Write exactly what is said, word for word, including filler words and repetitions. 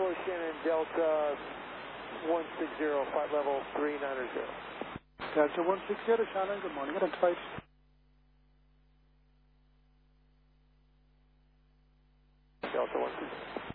Kilo Shannon Delta one six zero, flight level three nine zero. Delta one six zero, Shannon, good morning. Identified. Delta one six zero.